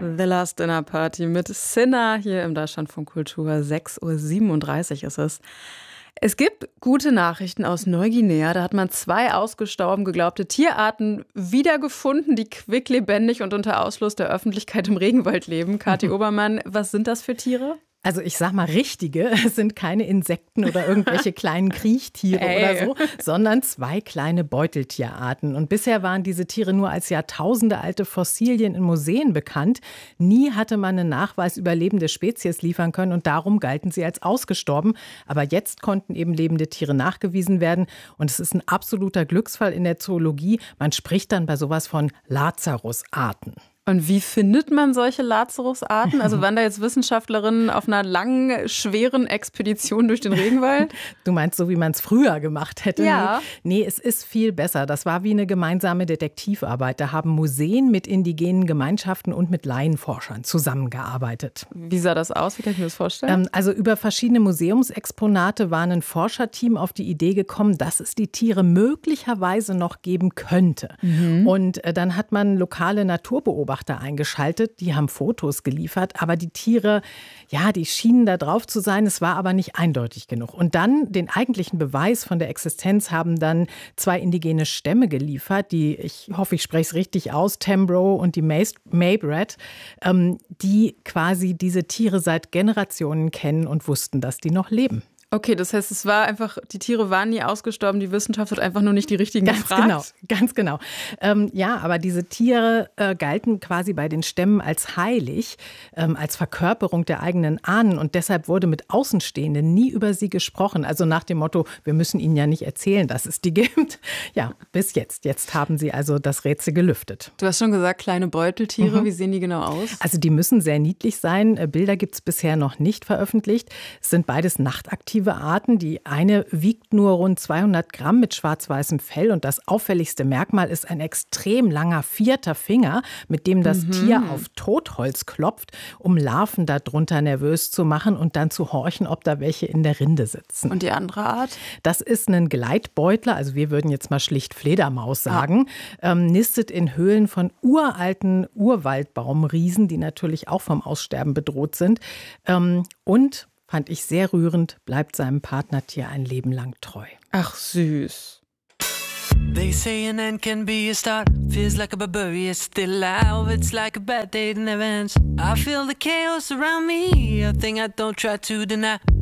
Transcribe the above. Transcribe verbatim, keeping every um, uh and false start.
The Last Dinner Party mit Sinner hier im Deutschlandfunk Kultur. sechs Uhr siebenunddreißig ist es. Es gibt gute Nachrichten aus Neuguinea. Da hat man zwei ausgestorben geglaubte Tierarten wiedergefunden, die quicklebendig und unter Ausschluss der Öffentlichkeit im Regenwald leben. Kathi Obermann, was sind das für Tiere? Also ich sag mal richtige, es sind keine Insekten oder irgendwelche kleinen Kriechtiere Ey. oder so, sondern zwei kleine Beuteltierarten. Und bisher waren diese Tiere nur als jahrtausendealte Fossilien in Museen bekannt. Nie hatte man einen Nachweis über lebende Spezies liefern können und darum galten sie als ausgestorben. Aber jetzt konnten eben lebende Tiere nachgewiesen werden und es ist ein absoluter Glücksfall in der Zoologie. Man spricht dann bei sowas von Lazarus-Arten. Und wie findet man solche Lazarus-Arten? Also waren da jetzt Wissenschaftlerinnen auf einer langen, schweren Expedition durch den Regenwald? Du meinst, so wie man es früher gemacht hätte? Ja. Nee, nee, es ist viel besser. Das war wie eine gemeinsame Detektivarbeit. Da haben Museen mit indigenen Gemeinschaften und mit Laienforschern zusammengearbeitet. Wie sah das aus? Wie kann ich mir das vorstellen? Ähm, also über verschiedene Museumsexponate war ein Forscherteam auf die Idee gekommen, dass es die Tiere möglicherweise noch geben könnte. Mhm. Und äh, dann hat man lokale Naturbeobachter eingeschaltet, die haben Fotos geliefert, aber die Tiere, ja, die schienen da drauf zu sein, es war aber nicht eindeutig genug. Und dann den eigentlichen Beweis von der Existenz haben dann zwei indigene Stämme geliefert, die, ich hoffe, ich spreche es richtig aus, Tambro und die Maybrat, ähm, die quasi diese Tiere seit Generationen kennen und wussten, dass die noch leben. Okay, das heißt, es war einfach, die Tiere waren nie ausgestorben, die Wissenschaft hat einfach nur nicht die richtigen ganz gefragt. Genau, ganz genau. Ähm, ja, aber diese Tiere äh, galten quasi bei den Stämmen als heilig, ähm, als Verkörperung der eigenen Ahnen und deshalb wurde mit Außenstehenden nie über sie gesprochen. Also nach dem Motto, wir müssen ihnen ja nicht erzählen, dass es die gibt. Ja, bis jetzt. Jetzt haben sie also das Rätsel gelüftet. Du hast schon gesagt, kleine Beuteltiere, mhm. Wie sehen die genau aus? Also die müssen sehr niedlich sein. Bilder gibt es bisher noch nicht veröffentlicht. Es sind beides nachtaktive Arten. Die eine wiegt nur rund zweihundert Gramm mit schwarz-weißem Fell und das auffälligste Merkmal ist ein extrem langer vierter Finger, mit dem das mhm. Tier auf Totholz klopft, um Larven darunter nervös zu machen und dann zu horchen, ob da welche in der Rinde sitzen. Und die andere Art? Das ist ein Gleitbeutler, also wir würden jetzt mal schlicht Fledermaus sagen, ah. ähm, nistet in Höhlen von uralten Urwaldbaumriesen, die natürlich auch vom Aussterben bedroht sind. Ähm, und fand ich sehr rührend, bleibt seinem Partnertier ein Leben lang treu. Ach, süß. They say an end can be a start. Feels like a barbarian still alive. It's like a bad day that never ends. I feel the chaos around me, a thing I don't try to deny.